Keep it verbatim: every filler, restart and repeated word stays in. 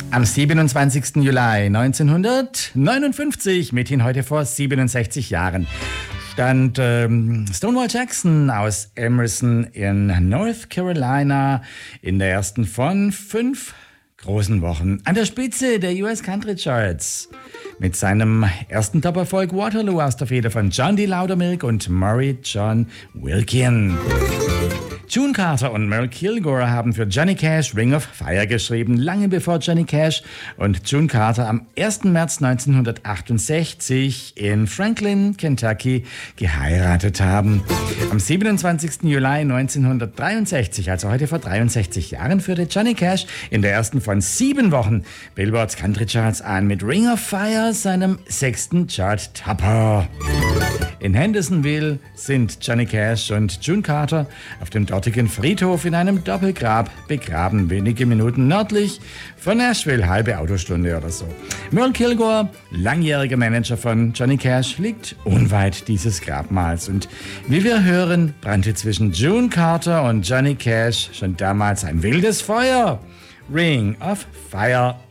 Am siebenundzwanzigsten Juli neunzehnhundertneunundfünfzig, mithin heute vor siebenundsechzig Jahren, stand ähm, Stonewall Jackson aus Emerson in North Carolina in der ersten von fünf großen Wochen an der Spitze der U S Country Charts. Mit seinem ersten Top-Erfolg Waterloo aus der Feder von John D. Loudermilk und Murray John Wilkin. June Carter und Merle Kilgore haben für Johnny Cash Ring of Fire geschrieben, lange bevor Johnny Cash und June Carter am ersten März neunzehnhundertachtundsechzig in Franklin, Kentucky geheiratet haben. Am siebenundzwanzigsten Juli neunzehnhundertdreiundsechzig, also heute vor dreiundsechzig Jahren, führte Johnny Cash in der ersten von sieben Wochen Billboards Country Charts an mit Ring of Fire, seinem sechsten Chart-Topper. In Hendersonville sind Johnny Cash und June Carter auf dem dortigen Friedhof in einem Doppelgrab begraben, wenige Minuten nördlich von Nashville, halbe Autostunde oder so. Merle Kilgore, langjähriger Manager von Johnny Cash, liegt unweit dieses Grabmals. Und wie wir hören, brannte zwischen June Carter und Johnny Cash schon damals ein wildes Feuer. Ring of Fire.